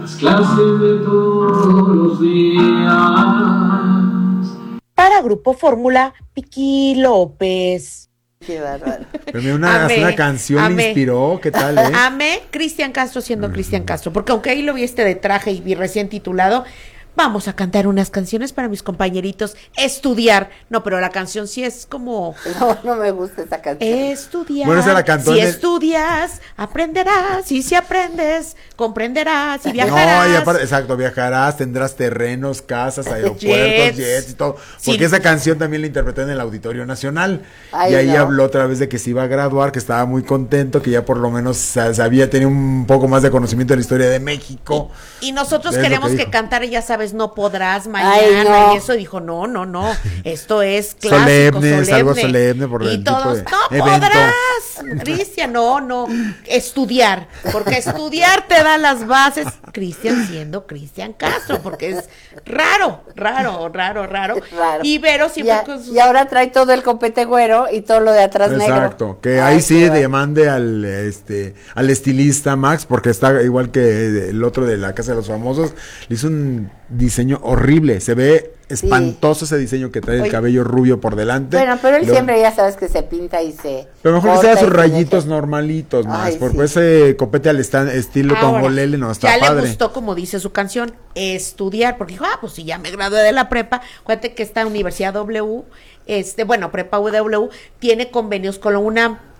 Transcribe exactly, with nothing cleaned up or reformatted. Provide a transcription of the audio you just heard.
las clases de todos los días. Para Grupo Fórmula, Piqui López. Qué bárbaro. Pero una, Amé, una canción amé. me inspiró, ¿qué tal, eh? Amé Cristian Castro siendo Cristian Castro, porque aunque ahí lo viste de traje y recién titulado, vamos a cantar unas canciones para mis compañeritos, estudiar. No, pero la canción sí es como... No, no me gusta esa canción. Estudiar. Bueno, esa la cantó si en el- estudias, aprenderás. Y si aprendes, comprenderás y No, viajarás. y aparte, exacto, viajarás, tendrás terrenos, casas, aeropuertos, Jets. jets, y todo. Sí. Porque esa canción también la interpretó en el Auditorio Nacional. Ay, y ahí no. habló otra vez de que se iba a graduar, que estaba muy contento, que ya por lo menos sa- sabía, tenía un poco más de conocimiento de la historia de México. Y nosotros Es lo queremos que que, dijo. cantara, ya sabes, no podrás mañana. Ay, no. Y eso dijo, no, no, no. Esto es clásico, Solemne, solemne. es algo solemne por y el tipo todos, de no evento". podrás, Cristian, no, no. Estudiar, porque estudiar te da las bases. Cristian siendo Cristian Castro, porque es raro, raro, raro, raro. Es raro. Y Vero siempre Ya- con sus... Y ahora trae todo el copete güero y todo lo de atrás negro. Exacto, que Ay, ahí sí qué bárbaro. demande al este al estilista Max, porque está igual que el otro de la Casa de los Famosos, le hizo un diseño horrible, se ve espantoso ese diseño que trae el Oye. cabello rubio por delante. Bueno, pero él Lo- siempre ya sabes que se pinta y se... Pero mejor que corta sea y sus se rayitos deja. normalitos, Max, Ay, porque sí. ese copete al estan- estilo Ahora, tongolele no está ya padre. le gustó, como dice su canción, estudiar, porque dijo, ah, pues si ya me gradué de la prepa, acuérdate que esta Universidad W, este, bueno, Prepa U W, tiene convenios con la UNAM.